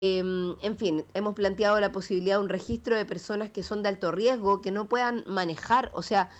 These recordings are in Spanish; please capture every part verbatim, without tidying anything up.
Em, en fin, hemos planteado la posibilidad de un registro de personas que son de alto riesgo, que no puedan manejar. O sea,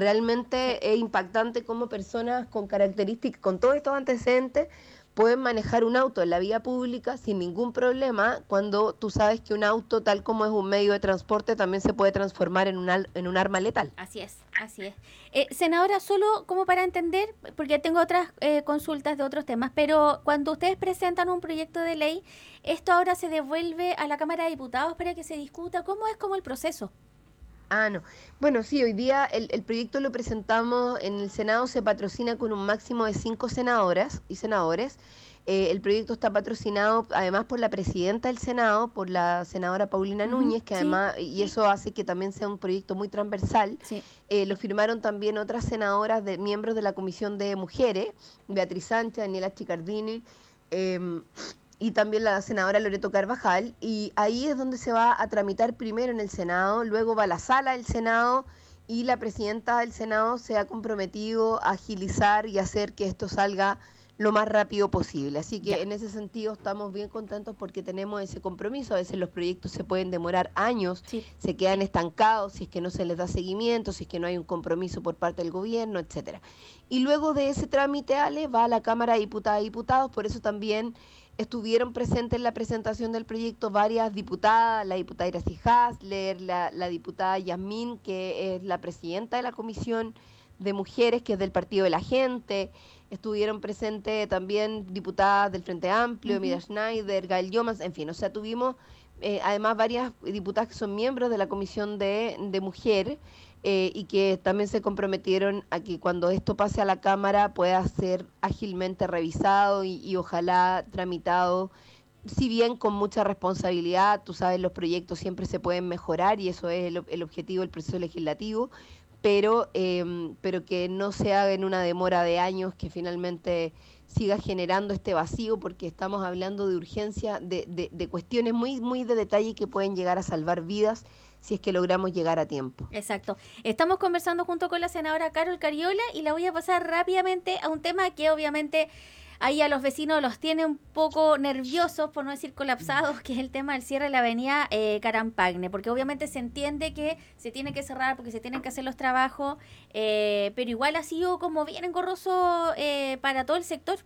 Sí. realmente es impactante cómo personas con características, con todos estos antecedentes, pueden manejar un auto en la vía pública sin ningún problema, cuando tú sabes que un auto, tal como es un medio de transporte, también se puede transformar en un, al- en un arma letal. Así es, así es. Eh, senadora, solo como para entender, porque tengo otras eh, consultas de otros temas, pero cuando ustedes presentan un proyecto de ley, ¿esto ahora se devuelve a la Cámara de Diputados para que se discuta? ¿Cómo es como el proceso? Ah, no. Bueno, sí, hoy día el, el proyecto lo presentamos en el Senado, se patrocina con un máximo de cinco senadoras y senadores. Eh, el proyecto está patrocinado además por la presidenta del Senado, por la senadora Paulina Ujú, Núñez, que sí, además, y eso hace que también sea un proyecto muy transversal. sí. Eh, lo firmaron también otras senadoras, de miembros de la Comisión de Mujeres, Beatriz Sánchez, Daniela Chicardini. em, y también la senadora Loreto Carvajal, y ahí es donde se va a tramitar primero en el Senado, luego va a la sala del Senado, y la presidenta del Senado se ha comprometido a agilizar y hacer que esto salga lo más rápido posible. Así que Ya. en ese sentido estamos bien contentos porque tenemos ese compromiso. A veces los proyectos se pueden demorar años, Sí. se quedan estancados si es que no se les da seguimiento, si es que no hay un compromiso por parte del gobierno, etcétera. Y luego de ese trámite, Ale, va a la Cámara de Diputadas y Diputados, por eso también estuvieron presentes en la presentación del proyecto varias diputadas, la diputada Iracy Hasler, la, la diputada Yasmín, que es la presidenta de la Comisión de Mujeres, que es del Partido de la Gente. Estuvieron presentes también diputadas del Frente Amplio, Mira Ujú. Schneider, Gael Yomas, en fin, o sea, tuvimos eh, además varias diputadas que son miembros de la Comisión de, de Mujer, eh, y que también se comprometieron a que cuando esto pase a la Cámara pueda ser ágilmente revisado y, y ojalá tramitado, si bien con mucha responsabilidad. Tú sabes, los proyectos siempre se pueden mejorar y eso es el, el objetivo del proceso legislativo, pero, eh, pero que no se haga en una demora de años, que finalmente siga generando este vacío, porque estamos hablando de urgencia, de, de, de cuestiones muy, muy de detalle que pueden llegar a salvar vidas si es que logramos llegar a tiempo. Exacto. Estamos conversando junto con la senadora Carol Cariola y la voy a pasar rápidamente a un tema que obviamente ahí a los vecinos los tiene un poco nerviosos, por no decir colapsados, que es el tema del cierre de la avenida eh, Carampagne, porque obviamente se entiende que se tiene que cerrar porque se tienen que hacer los trabajos, eh, pero igual ha sido como bien engorroso eh, para todo el sector.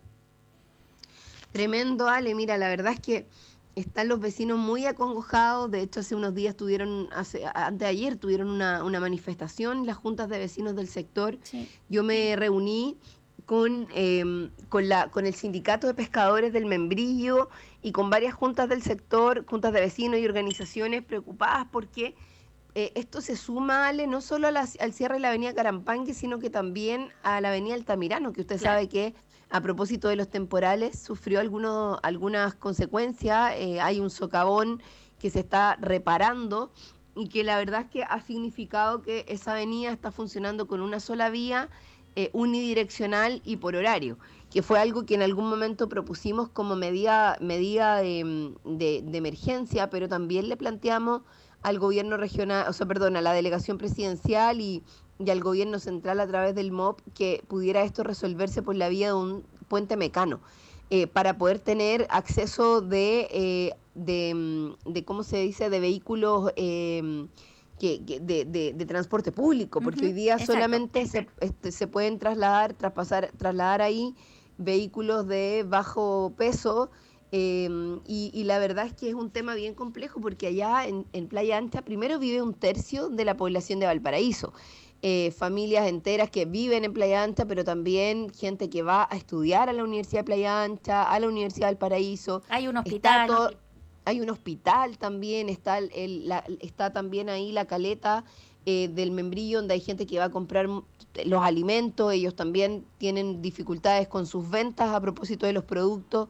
Tremendo, Ale. Mira, la verdad es que están los vecinos muy acongojados. De hecho, hace unos días tuvieron, hace, antes de ayer tuvieron una, una manifestación, las juntas de vecinos del sector. Sí. Yo me reuní con, eh, con, la, con el sindicato de pescadores del Membrillo y con varias juntas del sector, juntas de vecinos y organizaciones preocupadas porque eh, esto se suma, Ale, no solo a la- al cierre de la avenida Carampangue, sino que también a la avenida Altamirano, que usted Claro. sabe que a propósito de los temporales sufrió algunos, algunas consecuencias. Eh, hay un socavón que se está reparando y que la verdad es que ha significado que esa avenida está funcionando con una sola vía, eh, unidireccional y por horario, que fue algo que en algún momento propusimos como medida, medida de, de, de emergencia, pero también le planteamos al gobierno regional, o sea, perdón, a la delegación presidencial y, y al gobierno central a través del M O P, que pudiera esto resolverse por la vía de un puente mecano, eh, para poder tener acceso de, eh, de, mm, de, ¿cómo se dice?, de vehículos, eh, que, que de, de, de, transporte público, porque hoy Ujú. día Exacto. solamente se, este, se pueden trasladar, traspasar, trasladar ahí vehículos de bajo peso. Eh, y, y, la verdad es que es un tema bien complejo porque allá en, en Playa Ancha primero vive un tercio de la población de Valparaíso. Eh, familias enteras que viven en Playa Ancha, pero también gente que va a estudiar a la Universidad de Playa Ancha, a la Universidad del Paraíso. Hay un Está hospital. todo, hay un hospital también, está, el, el, la, está también ahí la caleta, eh, del Membrillo, donde hay gente que va a comprar los alimentos. Ellos también tienen dificultades con sus ventas a propósito de los productos.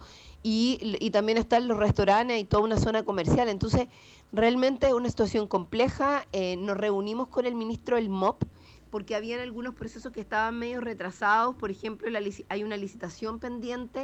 Y, y también están los restaurantes y toda una zona comercial. Entonces, realmente es una situación compleja. Eh, nos reunimos con el ministro del M O P porque habían algunos procesos que estaban medio retrasados. Por ejemplo, la, hay una licitación pendiente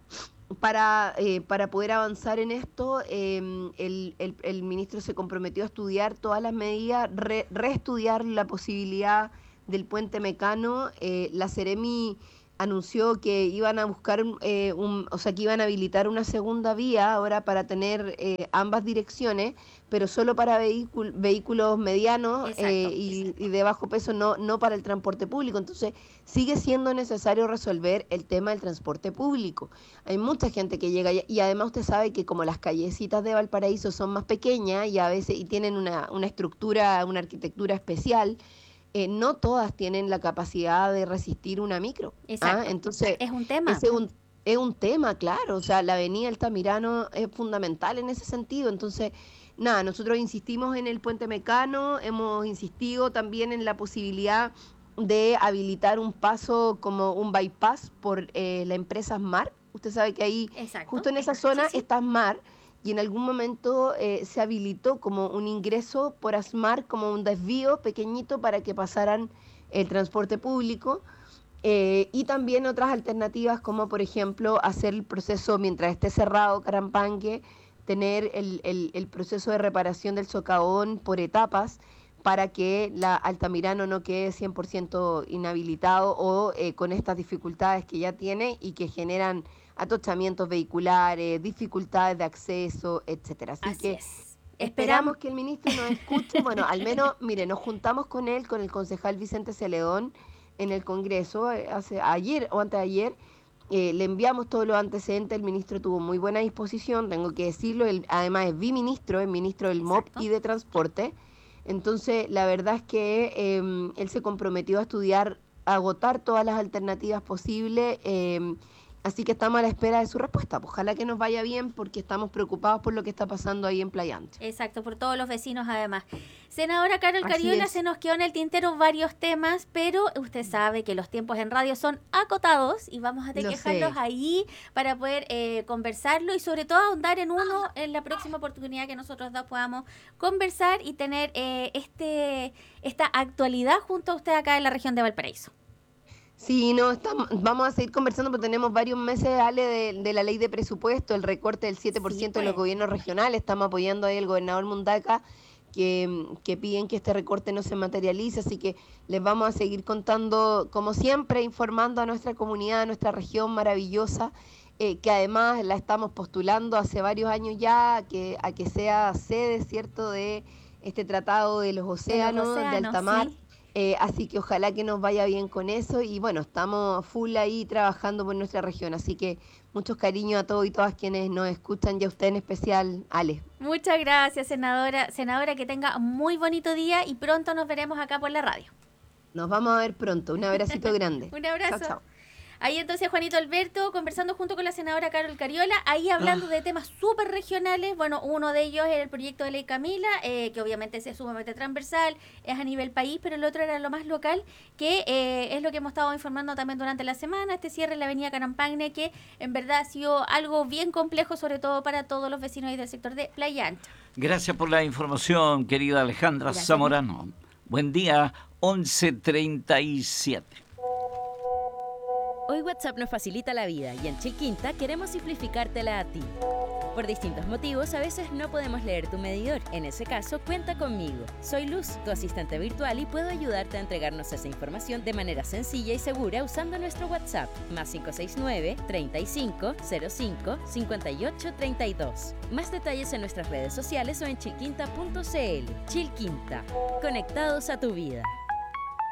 para, eh, para poder avanzar en esto. Eh, el, el, el, ministro se comprometió a estudiar todas las medidas, re, reestudiar la posibilidad del puente Mecano. Eh, la Seremi anunció que iban a buscar, eh, un, o sea, que iban a habilitar una segunda vía ahora para tener eh, ambas direcciones, pero solo para vehícul- vehículos medianos eh, y, y de bajo peso, no, no para el transporte público. Entonces, sigue siendo necesario resolver el tema del transporte público. Hay mucha gente que llega y, y además usted sabe que como las callecitas de Valparaíso son más pequeñas y a veces y tienen una, una estructura, una arquitectura especial, Eh, no todas tienen la capacidad de resistir una micro. Exacto. ¿Ah? Entonces, es un tema. ese es un, es un tema, claro. O sea, la avenida Altamirano es fundamental en ese sentido. Entonces, nada, nosotros insistimos en el puente Mecano, hemos insistido también en la posibilidad de habilitar un paso como un bypass por eh, la empresa Smart. Usted sabe que ahí, Exacto. justo en esa zona, Sí, sí. está Smart. Y en algún momento eh, se habilitó como un ingreso por ASMAR, como un desvío pequeñito para que pasaran el transporte público. Eh, y también otras alternativas como por ejemplo hacer el proceso mientras esté cerrado Carampangue, tener el, el, el proceso de reparación del socavón por etapas para que la Altamirano no quede cien por ciento inhabilitado o eh, con estas dificultades que ya tiene y que generan atochamientos vehiculares, dificultades de acceso, etcétera. Así, Así que es. esperamos que el ministro nos escuche. Bueno, al menos, mire, nos juntamos con él, con el concejal Vicente Celedón en el Congreso eh, hace ayer o antes de ayer. Eh, le enviamos todos los antecedentes, el ministro tuvo muy buena disposición, tengo que decirlo, él además es biministro, es ministro del M O P Exacto. y de Transporte. Entonces, la verdad es que eh, él se comprometió a estudiar, a agotar todas las alternativas posibles. Eh, así que estamos a la espera de su respuesta. Ojalá que nos vaya bien porque estamos preocupados por lo que está pasando ahí en Playa Ancha. Exacto, por todos los vecinos además. Senadora Carol Así Cariola, es. se nos quedó en el tintero varios temas, pero usted sabe que los tiempos en radio son acotados y vamos a tener Lo que dejarlos sé. ahí para poder eh, conversarlo y sobre todo ahondar en uno en la próxima oportunidad que nosotros dos podamos conversar y tener eh, este esta actualidad junto a usted acá en la región de Valparaíso. Sí, no, estamos, vamos a seguir conversando porque tenemos varios meses, Ale, de, de la ley de presupuesto, el recorte del siete por ciento Sí, de los pues. gobiernos regionales. Estamos apoyando ahí al gobernador Mundaca, que, que piden que este recorte no se materialice. Así que les vamos a seguir contando, como siempre, informando a nuestra comunidad, a nuestra región maravillosa, eh, que además la estamos postulando hace varios años ya, a que, a que sea sede, ¿cierto?, de este tratado de los De los océanos, de océanos, alta mar. sí. Eh, así que ojalá que nos vaya bien con eso y bueno, estamos full ahí trabajando por nuestra región, así que muchos cariños a todos y todas quienes nos escuchan y a usted en especial, Ale. Muchas gracias, senadora. Senadora, que tenga muy bonito día y pronto nos veremos acá por la radio. Nos vamos a ver pronto, un abracito grande. Un abrazo. Chao, chao. Ahí entonces Juanito Alberto conversando junto con la senadora Carol Cariola, ahí hablando Ah. de temas súper regionales. Bueno, uno de ellos era el proyecto de ley Camila, eh, que obviamente es sumamente transversal, es a nivel país, pero el otro era lo más local, que eh, es lo que hemos estado informando también durante la semana, este cierre en la avenida Carampagne, que en verdad ha sido algo bien complejo, sobre todo para todos los vecinos ahí del sector de Playa Ancha. Gracias por la información, querida Alejandra Gracias. Zamorano. Buen día, once treinta y siete. Hoy WhatsApp nos facilita la vida y en Chilquinta queremos simplificártela a ti. Por distintos motivos, a veces no podemos leer tu medidor. En ese caso, cuenta conmigo. Soy Luz, tu asistente virtual, y puedo ayudarte a entregarnos esa información de manera sencilla y segura usando nuestro WhatsApp, más cinco seis nueve, treinta y cinco, cero cinco, cincuenta y ocho, treinta y dos. Más detalles en nuestras redes sociales o en chilquinta punto c l. Chilquinta, conectados a tu vida.